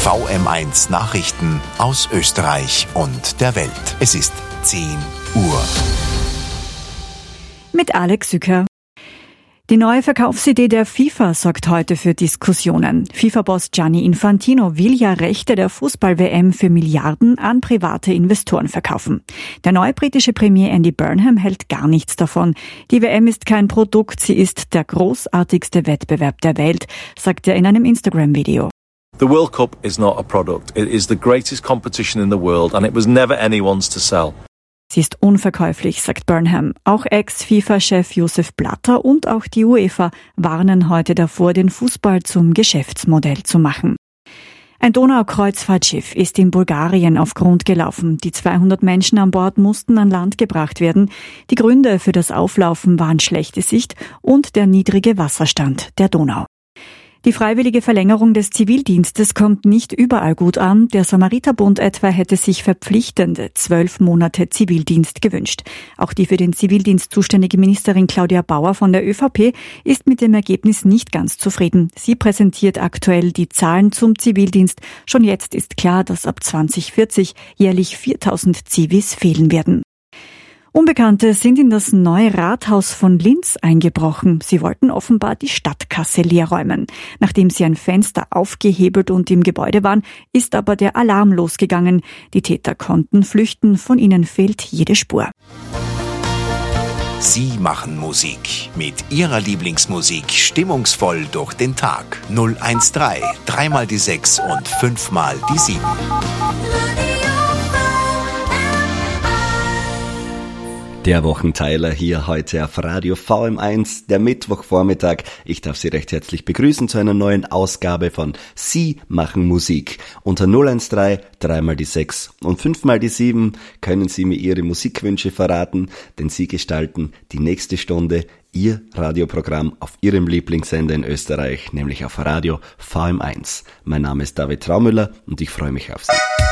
VM1 Nachrichten aus Österreich und der Welt. Es ist 10 Uhr. Mit Alex Sücker. Die neue Verkaufsidee der FIFA sorgt heute für Diskussionen. FIFA-Boss Gianni Infantino will ja Rechte der Fußball-WM für Milliarden an private Investoren verkaufen. Der neue britische Premier Andy Burnham hält gar nichts davon. Die WM ist kein Produkt, sie ist der großartigste Wettbewerb der Welt, sagt er in einem Instagram-Video. The World Cup is not a product. It is the greatest competition in the world and it was never anyone's to sell. Sie ist unverkäuflich, sagt Burnham. Auch Ex-FIFA-Chef Josef Blatter und auch die UEFA warnen heute davor, den Fußball zum Geschäftsmodell zu machen. Ein Donaukreuzfahrtschiff ist in Bulgarien auf Grund gelaufen. Die 200 Menschen an Bord mussten an Land gebracht werden. Die Gründe für das Auflaufen waren schlechte Sicht und der niedrige Wasserstand der Donau. Die freiwillige Verlängerung des Zivildienstes kommt nicht überall gut an. Der Samariterbund etwa hätte sich verpflichtende 12 Monate Zivildienst gewünscht. Auch die für den Zivildienst zuständige Ministerin Claudia Bauer von der ÖVP ist mit dem Ergebnis nicht ganz zufrieden. Sie präsentiert aktuell die Zahlen zum Zivildienst. Schon jetzt ist klar, dass ab 2040 jährlich 4000 Zivis fehlen werden. Unbekannte sind in das neue Rathaus von Linz eingebrochen. Sie wollten offenbar die Stadtkasse leerräumen. Nachdem sie ein Fenster aufgehebelt und im Gebäude waren, ist aber der Alarm losgegangen. Die Täter konnten flüchten, von ihnen fehlt jede Spur. Sie machen Musik. Mit Ihrer Lieblingsmusik stimmungsvoll durch den Tag. 013, 3 mal die 6 und 5 mal die 7. Der Wochenteiler hier heute auf Radio VM1, der Mittwochvormittag. Ich darf Sie recht herzlich begrüßen zu einer neuen Ausgabe von Sie machen Musik. Unter 013, 3 mal die 6 und 5 mal die 7 können Sie mir Ihre Musikwünsche verraten, denn Sie gestalten die nächste Stunde Ihr Radioprogramm auf Ihrem Lieblingssender in Österreich, nämlich auf Radio VM1. Mein Name ist David Traumüller und ich freue mich auf Sie.